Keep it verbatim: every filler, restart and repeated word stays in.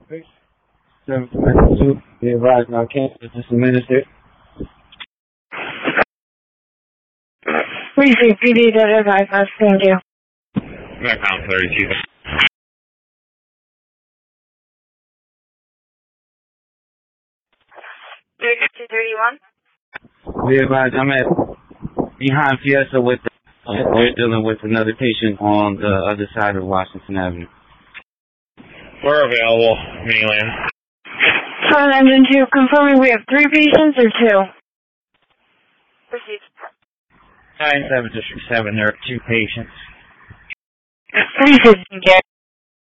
seven two, be advised now cancel this administered. Receive P D that advice us, thank you. Background thirty-two. thirty-two thirty-one. Be advised I'm at behind Fiesta with the, uh, we're dealing with another patient on the other side of Washington Avenue. We're available, mainland. Front engine two, confirming we have three patients or two? Proceed. nine seven District seven, there are two patients. Please,